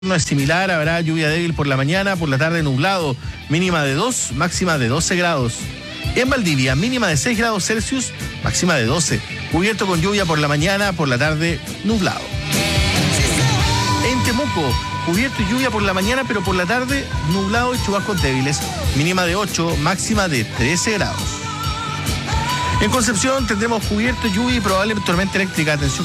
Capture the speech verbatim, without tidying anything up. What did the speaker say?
No es similar, habrá lluvia débil por la mañana, por la tarde nublado, mínima de dos, máxima de doce grados. En Valdivia, mínima de seis grados Celsius, máxima de doce. Cubierto con lluvia por la mañana, por la tarde nublado. En Temuco, cubierto y lluvia por la mañana, pero por la tarde nublado y chubascos débiles, mínima de ocho, máxima de trece grados. En Concepción tendremos cubierto, lluvia y probable tormenta eléctrica. Atención.